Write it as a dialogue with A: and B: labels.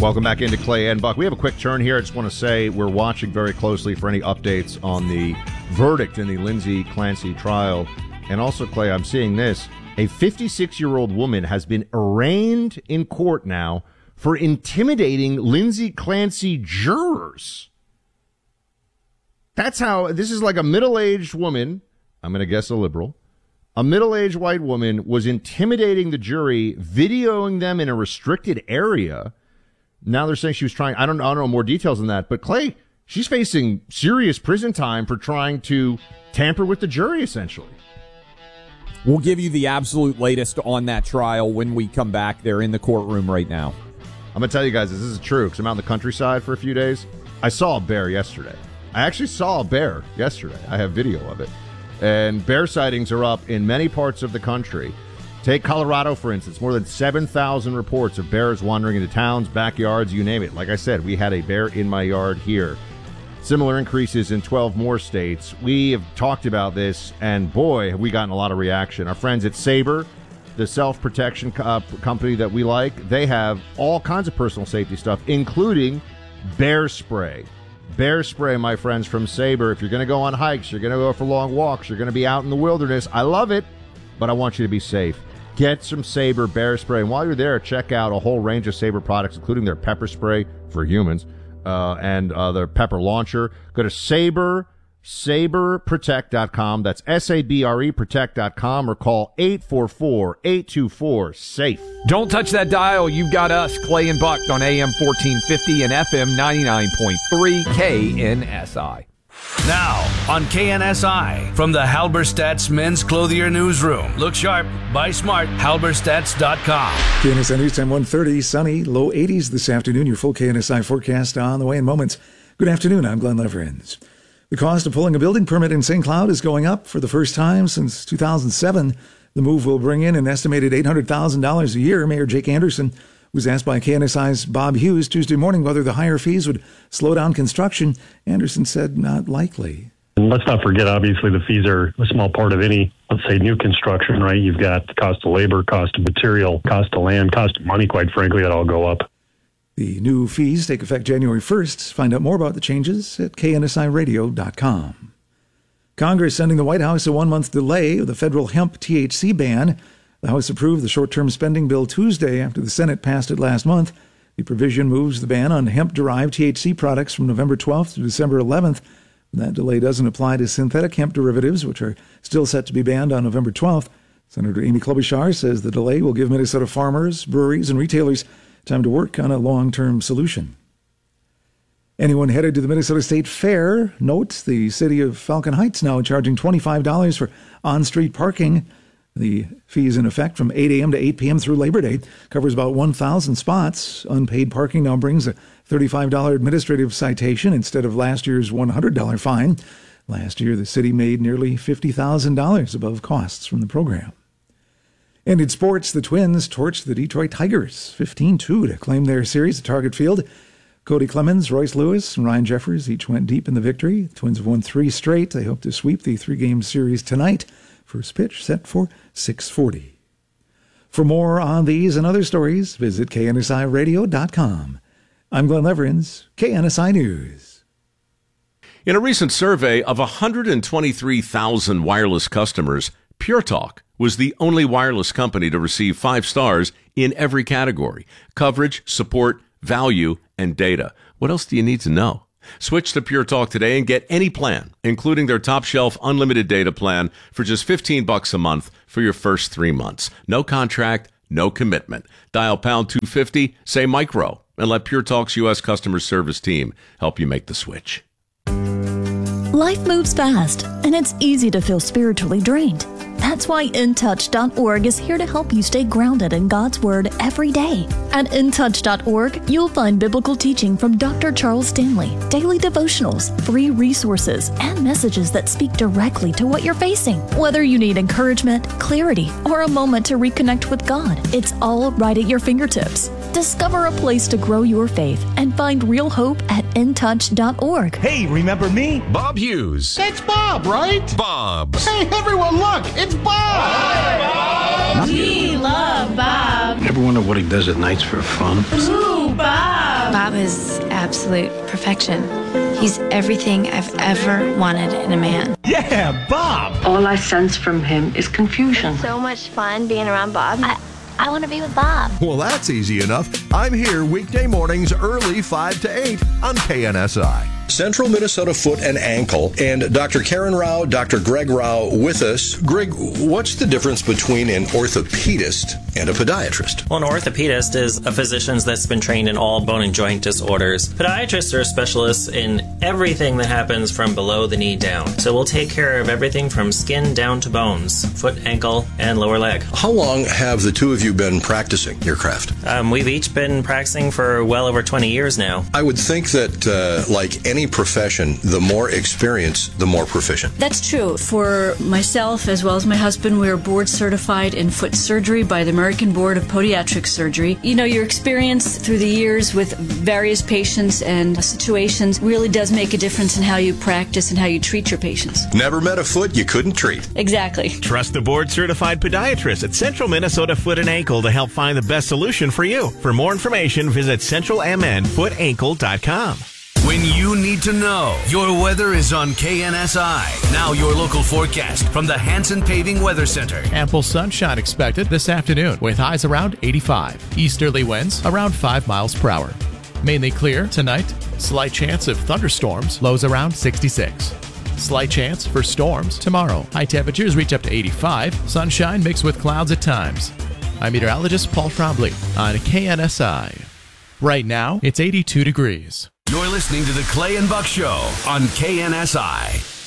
A: Welcome back into Clay and Buck. We have a quick turn here. I just want to say we're watching very closely for any updates on the verdict in the Lindsay Clancy trial. And also, Clay, I'm seeing this. A 56-year-old woman has been arraigned in court now for intimidating Lindsay Clancy jurors. That's how, this is like a middle-aged woman, I'm going to guess a liberal, a middle-aged white woman was intimidating the jury, videoing them in a restricted area. Now they're saying she was trying, I don't know more details than that, but Clay, she's facing serious prison time for trying to tamper with the jury, essentially.
B: We'll give you the absolute latest on that trial when we come back. They're in the courtroom right now.
A: I'm going to tell you guys this is true because I'm out in the countryside for a few days. I saw a bear yesterday. I actually saw a bear yesterday. I have video of it. And bear sightings are up in many parts of the country. Take Colorado, for instance. More than 7,000 reports of bears wandering into towns, backyards, you name it. Like I said, we had a bear in my yard here. Similar increases in 12 more states. We have talked about this, and boy, have we gotten a lot of reaction. Our friends at Sabre, the self-protection company that we like, they have all kinds of personal safety stuff, including bear spray. Bear spray, my friends, from Sabre. If you're going to go on hikes, you're going to go for long walks, you're going to be out in the wilderness. I love it, but I want you to be safe. Get some Sabre bear spray. And while you're there, check out a whole range of Sabre products, including their pepper spray for humans and their pepper launcher. Go to saberprotect.com. That's SABRE protect.com or call 844-824-SAFE.
B: Don't touch that dial. You've got us, Clay and Buck, on AM 1450 and FM 99.3 KNSI.
C: Now on KNSI, from the Halberstadt's Men's Clothier Newsroom. Look sharp, buy smart, halberstats.com.
D: KNSI News Time 1:30, sunny, low 80s this afternoon. Your full KNSI forecast on the way in moments. Good afternoon, I'm Glenn Leverins. The cost of pulling a building permit in St. Cloud is going up for the first time since 2007. The move will bring in an estimated $800,000 a year. Mayor Jake Anderson was asked by KNSI's Bob Hughes Tuesday morning whether the higher fees would slow down construction. Anderson said not likely.
E: And let's not forget, obviously, the fees are a small part of any, let's say, new construction, right? You've got the cost of labor, cost of material, cost of land, cost of money, quite frankly, that all go up.
D: The new fees take effect January 1st. Find out more about the changes at KNSIRadio.com. Congress sending the White House a one-month delay of the federal hemp THC ban. The House approved the short-term spending bill Tuesday after the Senate passed it last month. The provision moves the ban on hemp-derived THC products from November 12th to December 11th. That delay doesn't apply to synthetic hemp derivatives, which are still set to be banned on November 12th. Senator Amy Klobuchar says the delay will give Minnesota farmers, breweries, and retailers time to work on a long-term solution. Anyone headed to the Minnesota State Fair, note the city of Falcon Heights now charging $25 for on-street parking. The fees in effect from 8 a.m. to 8 p.m. through Labor Day covers about 1,000 spots. Unpaid parking now brings a $35 administrative citation instead of last year's $100 fine. Last year, the city made nearly $50,000 above costs from the program. And in sports, the Twins torched the Detroit Tigers 15-2 to claim their series at Target Field. Cody Clemens, Royce Lewis, and Ryan Jeffers each went deep in the victory. The Twins have won 3 straight. They hope to sweep the 3-game series tonight. First pitch set for 6:40. For more on these and other stories, visit KNSIRadio.com. I'm Glenn Leverins, KNSI News.
F: In a recent survey of 123,000 wireless customers, Pure Talk was the only wireless company to receive 5 stars in every category: coverage, support, value, and data. What else do you need to know? Switch to Pure Talk today and get any plan, including their top shelf unlimited data plan, for just $15 a month for your first 3 months. No contract, no commitment. Dial pound 250, say micro, and let Pure Talk's U.S. customer service team help you make the switch.
G: Life moves fast, and it's easy to feel spiritually drained. That's why InTouch.org is here to help you stay grounded in God's Word every day. At InTouch.org, you'll find biblical teaching from Dr. Charles Stanley, daily devotionals, free resources, and messages that speak directly to what you're facing. Whether you need encouragement, clarity, or a moment to reconnect with God, it's all right at your fingertips. Discover a place to grow your faith and find real hope at InTouch.org.
H: Hey, remember me?
I: Bob Hughes.
H: It's Bob, right?
I: Bob.
H: Hey, everyone, look, it's Bob.
J: Hi, Bob. We love Bob.
K: Ever wonder what he does at nights for fun?
J: Ooh, Bob.
I: Bob is absolute perfection. He's everything I've ever wanted in a man.
H: Yeah, Bob!
J: All I sense from him is confusion.
K: So much fun being around Bob. I want to be with Bob.
L: Well, that's easy enough. I'm here weekday mornings early 5 to 8 on KNSI.
M: Central Minnesota Foot and Ankle, and Dr. Karen Rao, Dr. Greg Rao with us. Greg, what's the difference between an orthopedist and a podiatrist?
N: Well, an orthopedist is a physician that's been trained in all bone and joint disorders. Podiatrists are specialists in everything that happens from below the knee down. So we'll take care of everything from skin down to bones, foot, ankle, and lower leg.
M: How long have the two of you been practicing your craft?
N: We've each been practicing for well over 20 years now.
M: I would think that, like any profession, the more experience, the more proficient.
O: That's true. For myself, as well as my husband, we are board certified in foot surgery by the American Board of Podiatric Surgery. You know, your experience through the years with various patients and situations really does make a difference in how you practice and how you treat your patients.
M: Never met a foot you couldn't treat.
O: Exactly.
P: Trust the board-certified podiatrist at Central Minnesota Foot and Ankle to help find the best solution for you. For more information, visit centralmnfootankle.com.
C: When you need to know, your weather is on KNSI. Now your local forecast from the Hanson Paving Weather Center.
Q: Ample sunshine expected this afternoon with highs around 85. Easterly winds around 5 miles per hour. Mainly clear tonight. Slight chance of thunderstorms. Lows around 66. Slight chance for storms tomorrow. High temperatures reach up to 85. Sunshine mixed with clouds at times. I'm meteorologist Paul Trombley on KNSI. Right now, it's 82 degrees.
C: You're listening to the Clay and Buck Show on KNSI.